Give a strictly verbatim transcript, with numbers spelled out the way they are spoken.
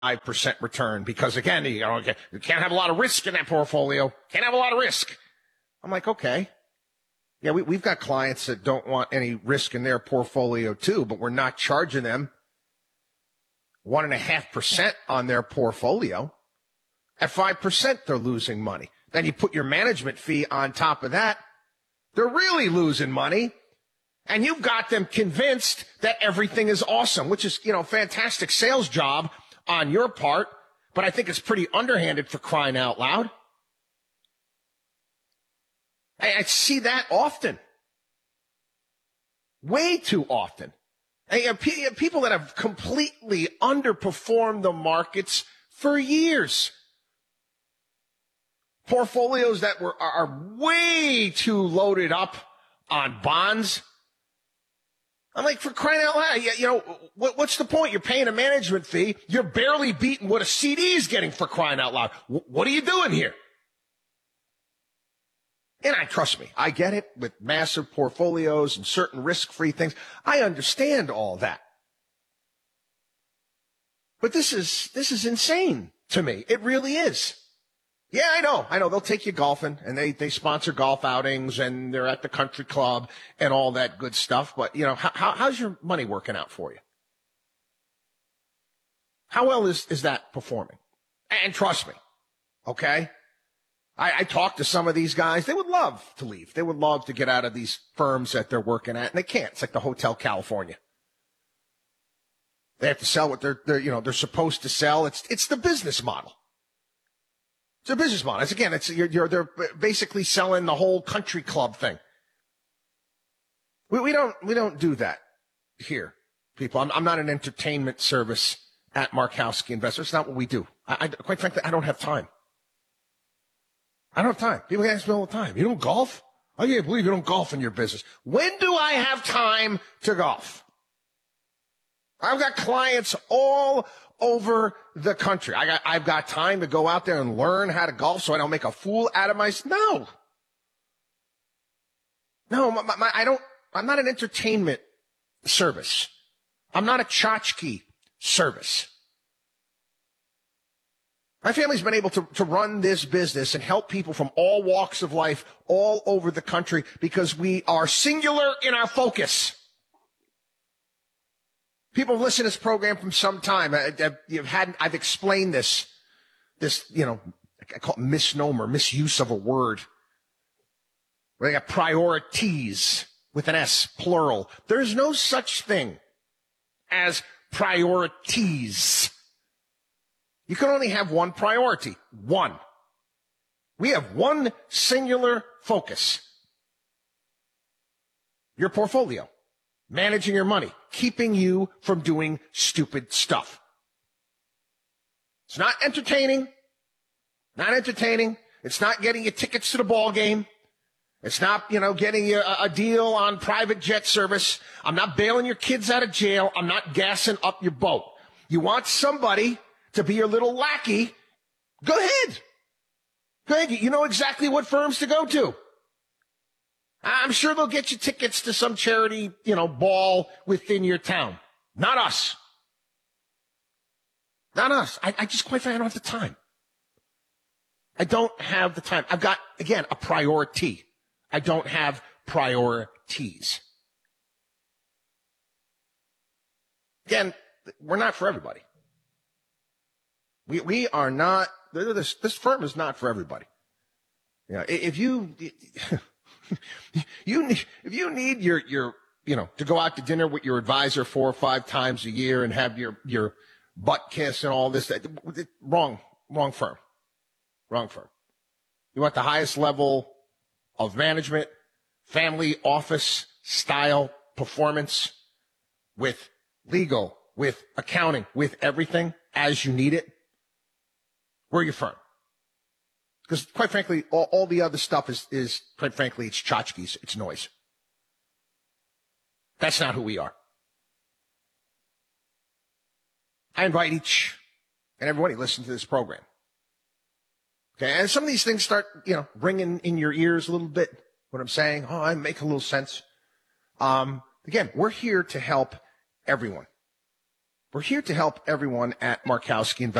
five percent return because, again, you know, you can't have a lot of risk in that portfolio. Can't have a lot of risk. I'm like, okay. Yeah, we, we've got clients that don't want any risk in their portfolio too, but we're not charging them one and a half percent on their portfolio. At five percent, they're losing money. Then you put your management fee on top of that. They're really losing money. And you've got them convinced that everything is awesome, which is, you know, fantastic sales job on your part, but I think it's pretty underhanded for crying out loud. I, I see that often. Way too often. And, you know, p- people that have completely underperformed the markets for years. Portfolios that were are, are way too loaded up on bonds. I'm like, for crying out loud, you, you know, what, what's the point? You're paying a management fee. You're barely beating what a C D is getting, for crying out loud. W- what are you doing here? And I trust me, I get it with massive portfolios and certain risk-free things. I understand all that. But this is, this is insane to me. It really is. Yeah, I know. I know. They'll take you golfing, and they, they sponsor golf outings, and they're at the country club and all that good stuff. But, you know, how, how's your money working out for you? How well is, is that performing? And trust me, okay? I, I talked to some of these guys. They would love to leave. They would love to get out of these firms that they're working at, and they can't. It's like the Hotel California. They have to sell what they're, they're you know, they're supposed to sell. It's, it's the business model. It's a business model. It's, again, it's, you're, you're, they're basically selling the whole country club thing. We, we don't, we don't do that here, people. I'm, I'm not an entertainment service at Markowski Investors. It's not what we do. I, I, quite frankly, I don't have time. I don't have time. People ask me all the time, you don't golf? I can't believe you don't golf in your business. When do I have time to golf? I've got clients all over the country. I got, I've got time to go out there and learn how to golf so I don't make a fool out of myself. No. No, my, my, I don't, I'm not an entertainment service. I'm not a tchotchke service. My family's been able to, to run this business and help people from all walks of life all over the country because we are singular in our focus. People have listened to this program from some time. I, I, you've had, I've explained this, this, you know, I call it misnomer, misuse of a word. Where they got priorities with an S, plural. There's no such thing as priorities. You can only have one priority. One. We have one singular focus. Your portfolio. Managing your money. Keeping you from doing stupid stuff. It's not entertaining. Not entertaining. It's not getting you tickets to the ball game. It's not, you know, getting you a, a deal on private jet service. I'm not bailing your kids out of jail. I'm not gassing up your boat. You want somebody to be your little lackey, go ahead. Go ahead. You know exactly what firms to go to. I'm sure they'll get you tickets to some charity, you know, ball within your town. Not us. Not us. I, I just quite frankly, I don't have the time. I don't have the time. I've got, again, a priority. I don't have priorities. Again, we're not for everybody. We we are not, this, this firm is not for everybody. You know, if you, you need, if you need your, your, you know, to go out to dinner with your advisor four or five times a year and have your, your butt kiss and all this, that, wrong, wrong firm. Wrong firm. You want the highest level of management, family office style performance with legal, with accounting, with everything as you need it. We're your firm. Because quite frankly, all, all the other stuff is, is, quite frankly, it's tchotchkes, it's noise. That's not who we are. I invite each and everybody to listen to this program. Okay, and some of these things start, you know, ringing in your ears a little bit. What I'm saying, oh, I make a little sense. Um, again, we're here to help everyone. We're here to help everyone at Markowski Investment.